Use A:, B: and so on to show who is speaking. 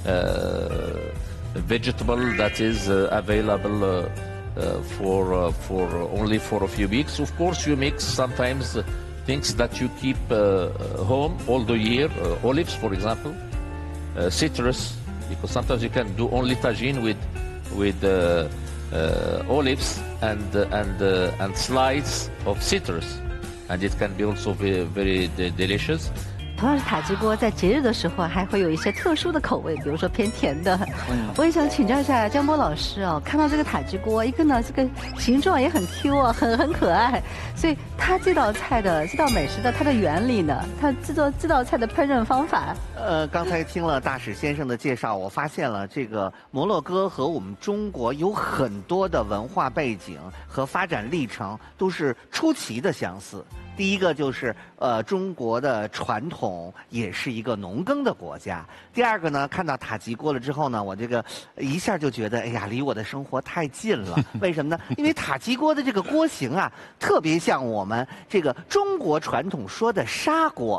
A: vegetable that is available for only for a few weeks. Of course, you mix sometimes things that you keep home all the year, olives, for example, citrus, because sometimes you can do only tagine with olives and slides of citrus, and it can be also very delicious.
B: 同样是塔吉锅，在节日的时候还会有一些特殊的口味，比如说偏甜的。我也想请教一下江波老师哦，看到这个塔吉锅，一个呢这个形状也很 Q 啊，很可爱，所以它这道美食的它的原理呢，它制作这道菜的烹饪方法。
C: 刚才听了大使先生的介绍，我发现了这个摩洛哥和我们中国有很多的文化背景和发展历程都是出奇的相似。第一个就是中国的传统也是一个农耕的国家。第二个呢，看到塔吉锅了之后呢，我这个一下就觉得，哎呀，离我的生活太近了。为什么呢？因为塔吉锅的这个锅型啊，特别像我们这个中国传统说的砂锅。